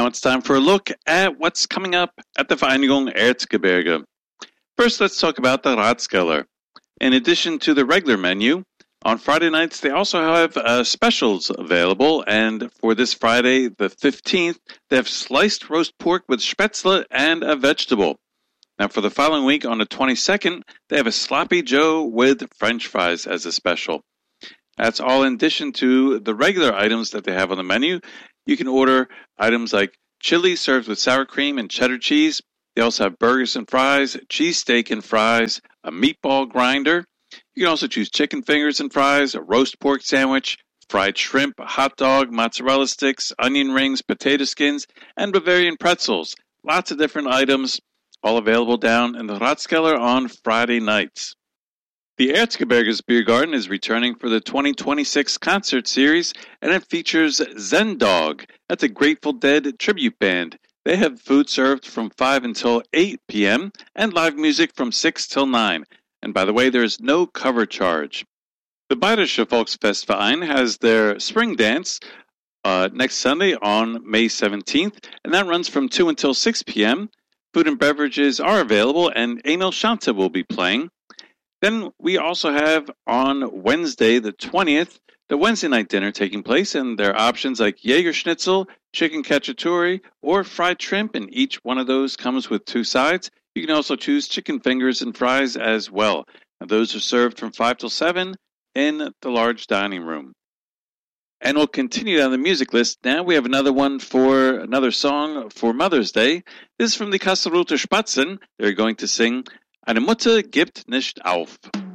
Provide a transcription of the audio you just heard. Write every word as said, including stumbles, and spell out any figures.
Now it's time for a look at what's coming up at the Vereinigung Erzgebirge. First, let's talk about the Ratskeller. In addition to the regular menu, on Friday nights they also have uh, specials available, and for this Friday, the fifteenth, they have sliced roast pork with spätzle and a vegetable. Now for the following week, on the twenty-second, they have a sloppy joe with french fries as a special. That's all in addition to the regular items that they have on the menu. You can order items like chili served with sour cream and cheddar cheese. They also have burgers and fries, cheesesteak and fries, a meatball grinder. You can also choose chicken fingers and fries, a roast pork sandwich, fried shrimp, a hot dog, mozzarella sticks, onion rings, potato skins, and Bavarian pretzels. Lots of different items, all available down in the Ratskeller on Friday nights. The Erzgebirges Beer Garden is returning for the twenty twenty-six concert series, and it features Zen Dog. That's a Grateful Dead tribute band. They have food served from five until eight p.m. and live music from six till nine. And by the way, there is no cover charge. The Bayerische Volksfestverein has their spring dance uh, next Sunday on May seventeenth, and that runs from two until six p.m. Food and beverages are available, and Emil Shanta will be playing. Then we also have on Wednesday the twentieth, the Wednesday night dinner taking place, and there are options like Jaeger Schnitzel, chicken cacciatore, or fried shrimp, and each one of those comes with two sides. You can also choose chicken fingers and fries as well. Now, those are served from five till seven in the large dining room. And we'll continue down the music list. Now we have another one for another song for Mother's Day. This is from the Kastelruther Spatzen. They're going to sing Eine Mutter gibt nicht auf.